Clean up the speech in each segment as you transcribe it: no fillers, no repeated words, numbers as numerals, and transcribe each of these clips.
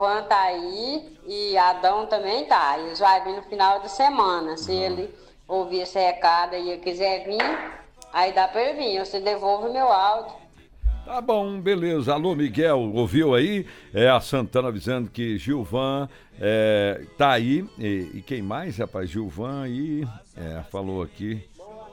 Juan tá aí e Adão também tá. Eles vão vir no final de semana. Se ele ouvir esse recado e ele quiser vir, aí dá pra ele vir. Você devolve o meu áudio. Tá bom, beleza. Alô, Miguel, ouviu aí? É a Santana avisando que Gilvan tá aí. E quem mais, rapaz? Gilvan aí. Falou aqui.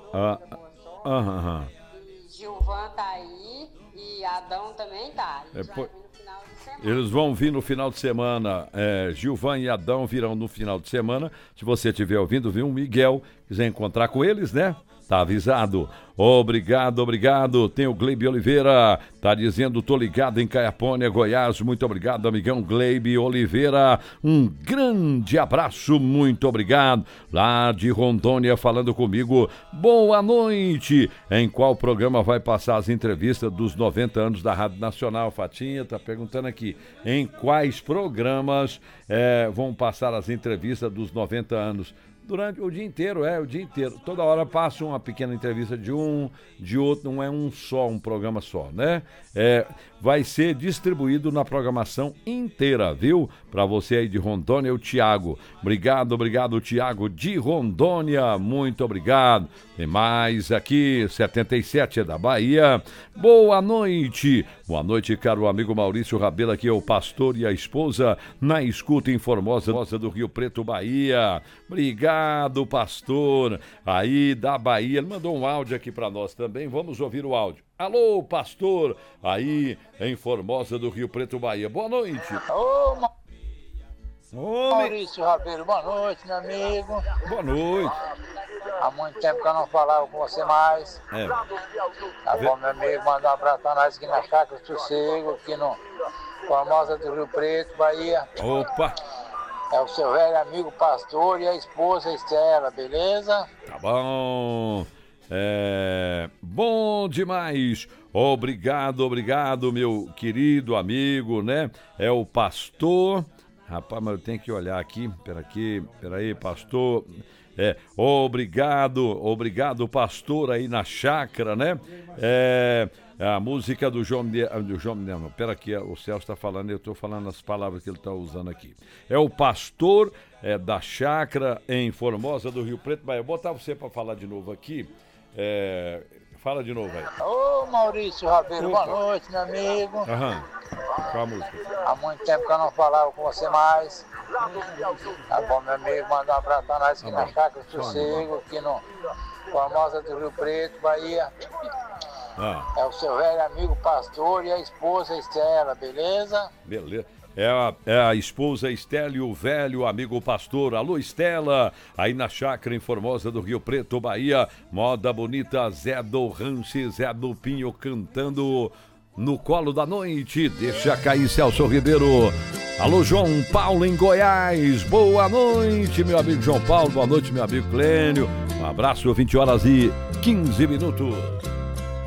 Gilvan tá aí e Adão também tá. Eles vão vir no final de semana. Gilvan e Adão virão no final de semana. Se você estiver ouvindo, viu? O Miguel quiser encontrar com eles, né? Tá avisado. Obrigado. Tem o Gleibe Oliveira, tá dizendo, tô ligado em Caiapônia, Goiás. Muito obrigado, amigão Gleibe Oliveira. Um grande abraço, muito obrigado. Lá de Rondônia falando comigo. Boa noite. Em qual programa vai passar as entrevistas dos 90 anos da Rádio Nacional? Fatinha tá perguntando aqui. Em quais programas vão passar as entrevistas dos 90 anos? Durante o dia inteiro, o dia inteiro. Toda hora passa uma pequena entrevista de um, de outro, não é um programa só, né? Vai ser distribuído na programação inteira, viu? Para você aí de Rondônia, o Tiago. Obrigado, Tiago de Rondônia. Muito obrigado. Tem mais aqui, 77 é da Bahia. Boa noite, caro amigo Maurício Rabelo, aqui é o pastor e a esposa na escuta em Formosa do Rio Preto, Bahia. Obrigado, pastor, aí da Bahia. Ele mandou um áudio aqui para nós também, vamos ouvir o áudio. Alô, pastor, aí em Formosa do Rio Preto, Bahia. Boa noite. Maurício Rabelo, boa noite, meu amigo. Boa noite. Há muito tempo que eu não falava com você mais. Tá bom, meu amigo, mandar um abraço pra nós aqui na Chácara Sossego, aqui no Formosa do Rio Preto, Bahia. Opa! É o seu velho amigo pastor e a esposa Estela, beleza? Tá bom. Bom demais. Obrigado, meu querido amigo, né? É o pastor. Rapaz, mas eu tenho que olhar aqui. Peraí, pastor. Obrigado, pastor, aí na chácara, né? A música do João não, pera aqui, o Celso está falando, eu estou falando as palavras que ele está usando aqui. É o pastor da chácara em Formosa do Rio Preto. Mas eu vou botar você para falar de novo aqui. Fala de novo aí. Ô, Maurício Rabelo, boa noite, meu amigo. Qual a música? Há muito tempo que eu não falava com você mais. Tá bom, meu amigo, mandar um abraço pra nós aqui na Chácara Sossego, aqui no Formosa do Rio Preto, Bahia. É o seu velho amigo pastor e a esposa Estela, beleza? Beleza. É a esposa Estela e o velho amigo pastor. Alô, Estela, aí na chácara em Formosa do Rio Preto, Bahia. Moda bonita, Zé do Ranche, Zé do Pinho cantando no colo da noite. Deixa cair Celso Ribeiro. Alô, João Paulo em Goiás. Boa noite, meu amigo João Paulo. Boa noite, meu amigo Clênio. Um abraço, 20h15.